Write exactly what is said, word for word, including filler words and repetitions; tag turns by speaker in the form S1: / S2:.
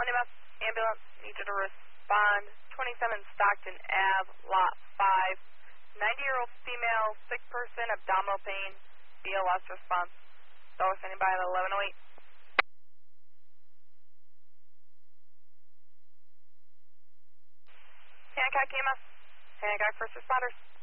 S1: One M S ambulance, need you to respond. twenty-seven Stockton Ave, lot five. ninety-year-old female, sick person, abdominal pain, B L S response. So we're sending by at eleven oh eight. Hancock E M S, Hancock first responders.